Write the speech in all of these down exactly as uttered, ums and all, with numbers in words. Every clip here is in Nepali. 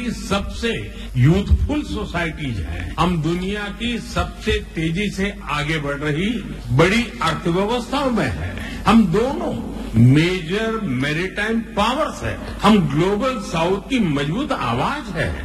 की सबसे यूथफुल सोसाइटीज हैं। हम दुनिया की सबसे तेजी से आगे बढ़ रही बड़ी अर्थव्यवस्थाओं में हैं। हम दोनों मेजर मैरीटाइम पावर्स है। हम ग्लोबल साउथ की मजबूत आवाज है।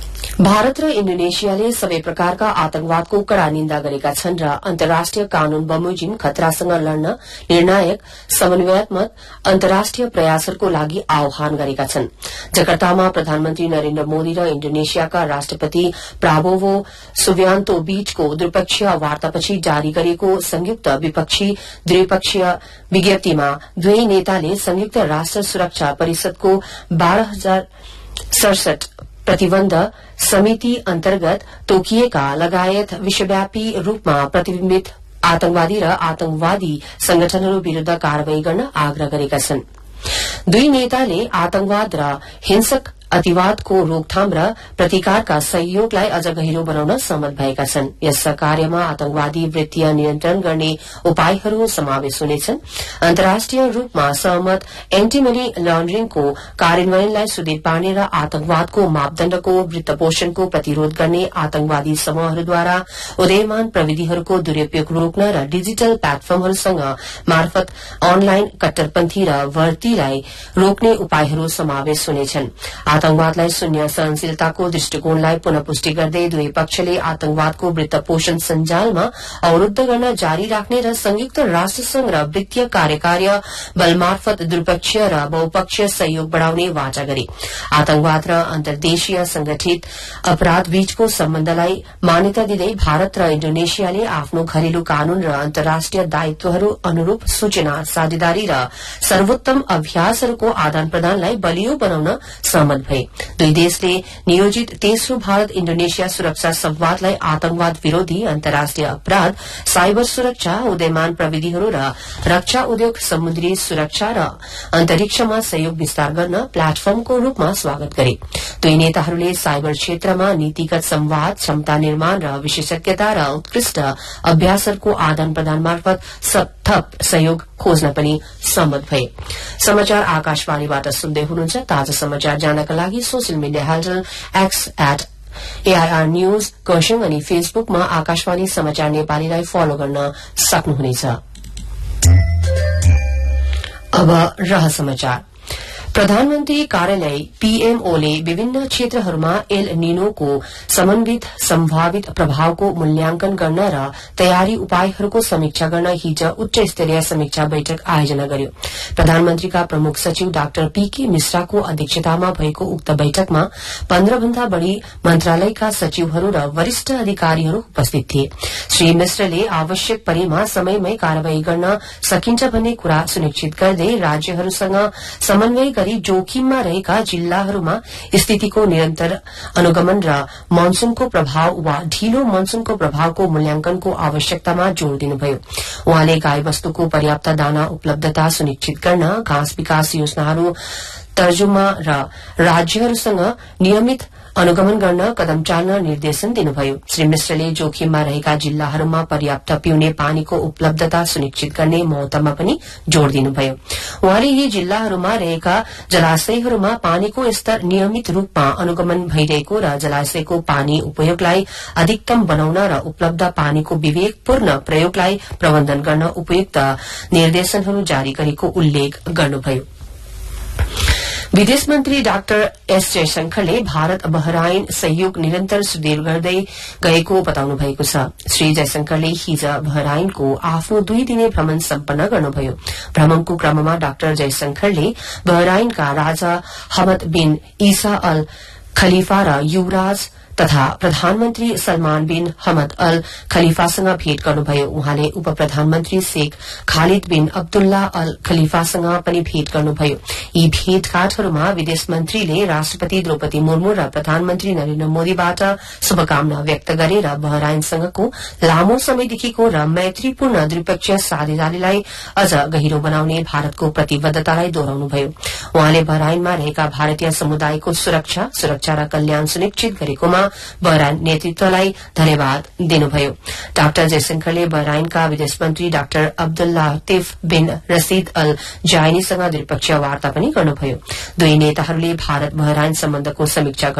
भारत र इन्डोनेसियाले सबै प्रकारका आतंकवादको कड़ा निन्दा गरेका छन् र अन्तर्राष्ट्रिय कानून बमोजिम खतरासँग लड्न निर्णायक समन्वयात्मक अन्तर्राष्ट्रिय प्रयासहरूको लागि आह्वान गरेका छन्। जकार्तामा प्रधानमन्त्री नरेन्द्र मोदी र इन्डोनेसियाका राष्ट्रपति प्राबोवो सुबियान्तो बीचको द्विपक्षीय वार्तापछि जारी गरिएको संयुक्त विपक्षी द्विपक्षीय विज्ञप्तिमा दुवै नेताले संयुक्त राष्ट्र सुरक्षा परिषदको बाह्र हजार सड़सठ प्रतिबन्ध समिति अन्तर्गत तोकिएका लगायत विश्वव्यापी रूपमा प्रतिबिम्बित आतंकवादी र आतंकवादी संगठनहरू विरूद्ध कार्यवाही गर्न आग्रह गरेका छन्। दुई नेताले आतंकवाद र हिंसक अतिवादको रोकथाम र प्रतिकारका सहयोगलाई अझ गहिरो बनाउन सहमत भएका छन्। यस कार्यमा आतंकवादी वृत्तिय नियन्त्रण गर्ने उपायहरू समावेश हुनेछन्। अन्तर्राष्ट्रिय रूपमा सहमत एन्टी मनी लन्ड्रिङको कार्यान्वयनलाई सुदृढ़ पार्ने र आतंकवादको मापदण्डको वित्तपोषणको प्रतिरोध गर्ने आतंकवादी समूहहरूद्वारा उदयमान प्रविधिहरूको दुरूपयोग रोक्न र डिजिटल प्लेटफर्महरूसँग मार्फत अनलाइन कट्टरपन्थी र भर्तीलाई रोक्ने उपायहरू समावेश हुनेछन्। आतंकवादलाई शून्य सहनशीलताको दृष्टिकोणलाई पुनः पुष्टि गर्दै दुवै पक्षले आतंकवादको वित्तपोषण सञ्जालमा अवरूद्ध गर्न जारी राख्ने र संयुक्त राष्ट्रसंघ र वित्तीय कार्यकार्य बल मार्फत द्विपक्षीय र बहुपक्षीय सहयोग बढ़ाउने वाचा गरे। आतंकवाद र अन्तर्देशीय संगठित अपराध बीचको सम्बन्धलाई मान्यता दिँदै भारत र इन्डोनेसियाले आफ्नो घरेलु कानून र अन्तर्राष्ट्रिय दायित्वहरू अनुरूप सूचना साझेदारी र सर्वोत्तम अभ्यासहरूको आदान प्रदानलाई बलियो बनाउन सहमत भए। दुई देशले नियोजित तेस्रो भारत इन्डोनेसिया सुरक्षा संवादलाई आतंकवाद विरोधी अन्तर्राष्ट्रिय अपराध साइबर सुरक्षा उदयमान प्रविधिहरू र रक्षा उद्योग समुद्री सुरक्षा र अन्तरिक्षमा सहयोग विस्तार गर्न प्लेटफर्मको रूपमा स्वागत गरे। दुई नेताहरूले साइबर क्षेत्रमा नीतिगत संवाद क्षमता निर्माण र विशेषज्ञता र उत्कृष्ट अभ्यासहरूको आदान प्रदान मार्फत थप सहयोग खोज्न पनि सहमत भए। समाचार आकाशवाणीबाट सुन्दै हुनुहुन्छ। ताजा समाचार जानका लागि social media handle x at AIR news Kurseong अनि फेसबुकमा आकाशवाणी समाचार नेपालीलाई फलो गर्न सक्नुहुनेछ। अब रह समाचार। प्रधानमन्त्री कार्यालय पीएमओले विभिन्न क्षेत्रहरूमा एल निनोको समन्वित सम्भावित प्रभावको मूल्याङ्कन गर्न र तयारी उपायहरूको समीक्षा गर्न हिज उच्च स्तरीय समीक्षा बैठक आयोजना गर्यो। प्रधानमन्त्रीका प्रमुख सचिव डाक्टर पीके मिश्राको अध्यक्षतामा भएको उक्त बैठकमा पन्ध्र भन्दा बढ़ी मन्त्रालयका सचिवहरू र वरिष्ठ अधिकारीहरू उपस्थित थिए। श्री मिश्रले आवश्यक परेमा समयमै कार्यवाही गर्न सकिन्छ भन्ने कुरा सुनिश्चित गर्दै राज्यहरूसँग समन्वय जोखिममा रहेका जिल्लाहरूमा स्थितिको निरन्तर अनुगमन र मनसूनको प्रभाव वा ढिलो मनसूनको प्रभावको मूल्याङ्कनको आवश्यकतामा जोड़ दिनुभयो। उहाँले गाईवस्तुको पर्याप्त दाना उपलब्धता सुनिश्चित गर्न घाँस विकास योजनाहरू तर्जुमा र राज्यहरूसँग नियमित अनुगमन गर्न कदम चाल्न निर्देशन दिनुभयो। श्री मिश्रले जोखिममा रहेका जिल्लाहरूमा पर्याप्त पिउने पानीको उपलब्धता सुनिश्चित गर्ने महत्वमा पनि जोड़ दिनुभयो। उहाँले यी जिल्लाहरूमा रहेका जलाशयहरूमा पानीको स्तर नियमित रूपमा अनुगमन भइरहेको र जलाशयको पानी उपयोगलाई अधिकतम बनाउन र उपलब्ध पानीको विवेकपूर्ण प्रयोगलाई प्रबन्धन गर्न उपयुक्त निर्देशनहरू जारी गरेको उल्लेख गर्नुभयो। विदेश मन्त्री डाक्टर एस जयशंकरले भारत बहराइन सहयोग निरन्तर सुदृढ़ गर्दै गएको बताउनु भएको छ। श्री जयशंकरले हिज बहराइनको आफ्नो दुई दिने भ्रमण सम्पन्न गर्नुभयो। भ्रमणको क्रममा डाक्टर जयशंकरले बहराइनका राजा हमद बिन ईसा अल खलीफा र युवराज तथा प्रधानमन्त्री सलमान बिन हमद अल खलीफासँग भेट गर्नुभयो। उहाँले उप प्रधानमन्त्री शेख खालिद बिन अब्दुल्ला अल खलीफासँग पनि भेट गर्नुभयो। यी भेटघाटहरूमा विदेश मन्त्रीले राष्ट्रपति द्रौपदी मुर्मू र प्रधानमन्त्री नरेन्द्र मोदीबाट शुभकामना व्यक्त गरेर बहराइनसँगको लामो समयदेखिको र मैत्रीपूर्ण द्विपक्षीय साझेदारीलाई अझ गहिरो बनाउने भारतको प्रतिबद्धतालाई दोहोर्याउनुभयो। उहाँले बहराइनमा रहेका भारतीय समुदायको सुरक्षा सुरक्षा र कल्याण सुनिश्चित गरेकोमा बहराइन नेतृत्वलाई धन्यवाद दिनुभयो। डाक्टर जयशंकरले बहराइनका विदेश मन्त्री डाक्टर अब्दुल्ला लतीफ बिन रशीद अल जायनीसँग द्विपक्षीय वार्ता पनि गर्नुभयो। दुई नेताहरूले भारत बहराइन सम्बन्धको समीक्षा